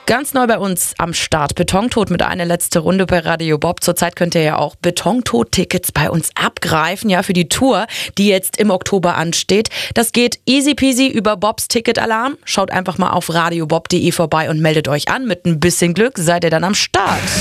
Ganz neu bei uns am Start Betontod mit einer letzte Runde bei Radio Bob. Zurzeit könnt ihr ja auch Betontod-Tickets bei uns abgreifen, ja, für die Tour, die jetzt im Oktober ansteht. Das geht easy peasy über Bobs Ticketalarm. Schaut einfach mal auf radiobob.de vorbei und meldet euch an. Mit ein bisschen Glück seid ihr dann am Start.